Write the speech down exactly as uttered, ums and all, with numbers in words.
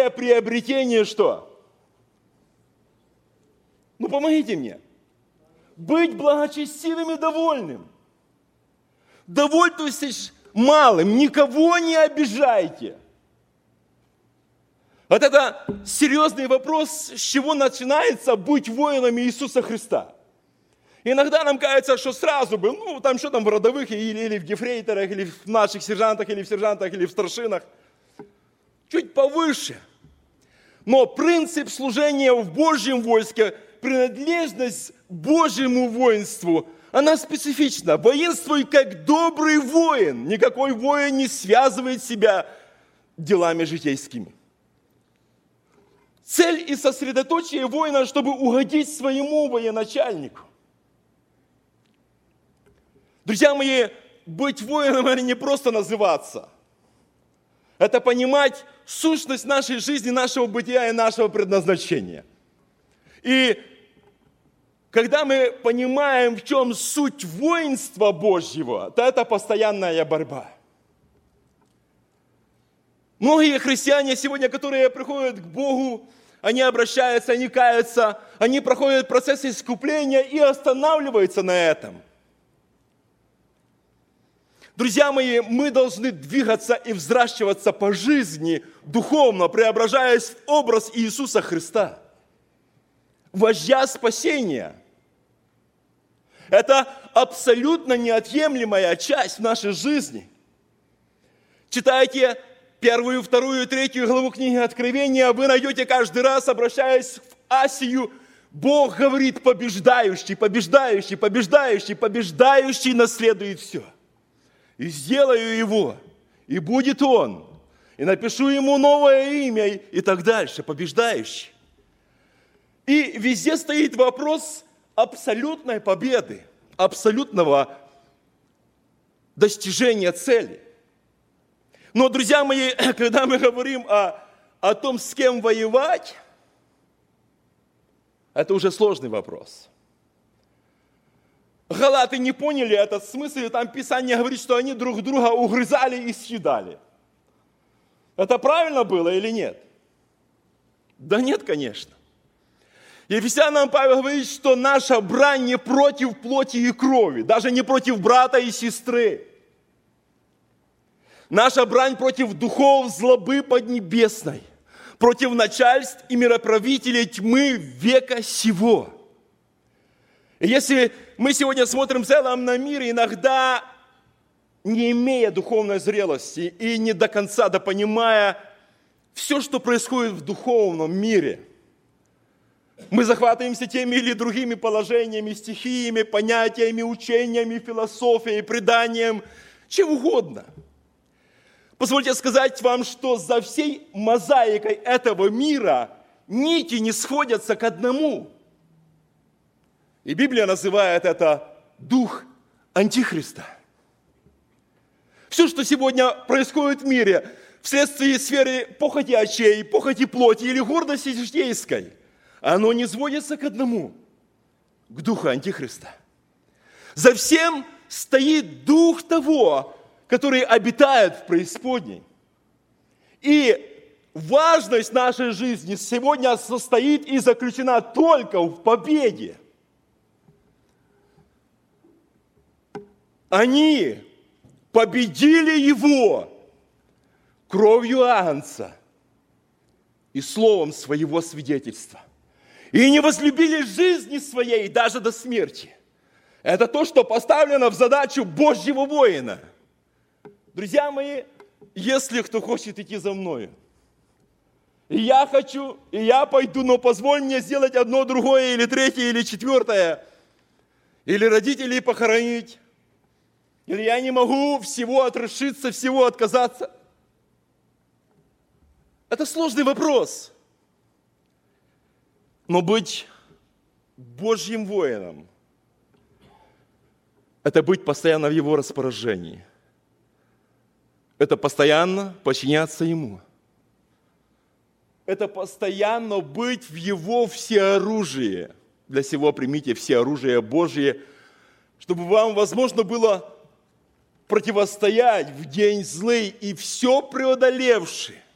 Третье приобретение что? Ну, помогите мне. Быть благочестивым и довольным. Довольствуйтесь малым, никого не обижайте. Вот это серьезный вопрос, с чего начинается быть воинами Иисуса Христа. Иногда нам кажется, что сразу бы, ну, там что там в родовых, или, или в гефрейторах, или в наших сержантах, или в сержантах, или в старшинах. Чуть повыше. Но принцип служения в Божьем войске, принадлежность Божьему воинству, она специфична. Воинствуй как добрый воин. Никакой воин не связывает себя делами житейскими. Цель и сосредоточие воина, чтобы угодить своему военачальнику. Друзья мои, быть воином – это не просто называться. Это понимать сущность нашей жизни, нашего бытия и нашего предназначения. И когда мы понимаем, в чем суть воинства Божьего, то это постоянная борьба. Многие христиане сегодня, которые приходят к Богу, они обращаются, они каются, они проходят процесс искупления и останавливаются на этом. Друзья мои, мы должны двигаться и взращиваться по жизни духовно, преображаясь в образ Иисуса Христа, вождя спасения. Это абсолютно неотъемлемая часть нашей жизни. Читайте первую, вторую, третью главу книги Откровения, вы найдете каждый раз, обращаясь в Асию, Бог говорит: побеждающий, побеждающий, побеждающий, побеждающий наследует все. И сделаю его, и будет он, и напишу ему новое имя, и так дальше, побеждающий. И везде стоит вопрос абсолютной победы, абсолютного достижения цели. Но, друзья мои, когда мы говорим о, о том, с кем воевать, это уже сложный вопрос. Галаты не поняли этот смысл, и там Писание говорит, что они друг друга угрызали и съедали. Это правильно было или нет? Да нет, конечно. Ефесянам Павел говорит, что наша брань не против плоти и крови, даже не против брата и сестры. Наша брань против духов злобы поднебесной, против начальств и мироправителей тьмы века сего. И если мы сегодня смотрим в целом на мир, иногда не имея духовной зрелости и не до конца допонимая все, что происходит в духовном мире, мы захватываемся теми или другими положениями, стихиями, понятиями, учениями, философией, преданием, чем угодно. Позвольте сказать вам, что за всей мозаикой этого мира нити не сходятся к одному. И Библия называет это дух Антихриста. Все, что сегодня происходит в мире, вследствие сферы похоти очей, похоти плоти или гордости житейской, оно не сводится к одному, к духу Антихриста. За всем стоит дух того, который обитает в преисподней. И важность нашей жизни сегодня состоит и заключена только в победе. Они победили его кровью агнца и словом своего свидетельства. И не возлюбили жизни своей даже до смерти. Это то, что поставлено в задачу Божьего воина. Друзья мои, если кто хочет идти за мною, и я хочу, и я пойду, но позволь мне сделать одно, другое, или третье, или четвертое, или родителей похоронить, или я не могу всего отрешиться, всего отказаться. Это сложный вопрос. Но быть Божьим воином – это быть постоянно в Его распоряжении. Это постоянно подчиняться Ему. Это постоянно быть в Его всеоружии. Для сего примите всеоружие Божие, чтобы вам возможно было противостоять в день злый и все преодолевший